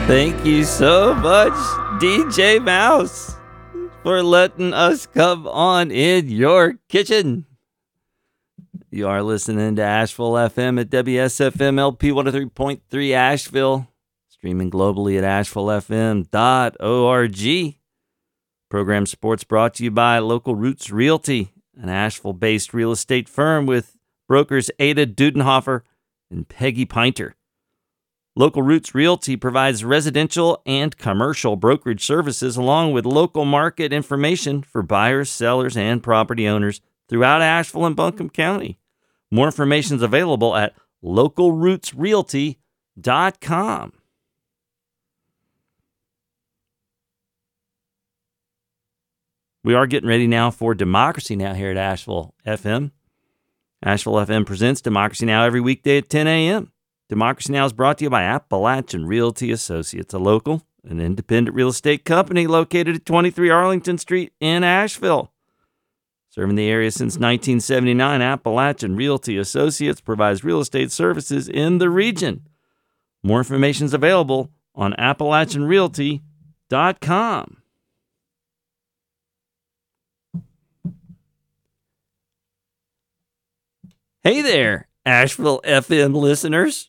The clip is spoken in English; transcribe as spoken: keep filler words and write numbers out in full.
Thank you so much, D J Mouse, for letting us come on in your kitchen. You are listening to Asheville F M at W S F M L P one oh three point three Asheville, streaming globally at asheville f m dot org. Program Sports brought to you by Local Roots Realty, an Asheville-based real estate firm with brokers Ada Dudenhofer and Peggy Pinter. Local Roots Realty provides residential and commercial brokerage services along with local market information for buyers, sellers, and property owners throughout Asheville and Buncombe County. More information is available at local roots realty dot com. We are getting ready now for Democracy Now! Here at Asheville F M. Asheville F M presents Democracy Now! Every weekday at ten a.m. Democracy Now! Is brought to you by Appalachian Realty Associates, a local and independent real estate company located at twenty-three Arlington Street in Asheville. Serving the area since nineteen seventy-nine, Appalachian Realty Associates provides real estate services in the region. More information is available on appalachian realty dot com. Hey there, Asheville F M listeners.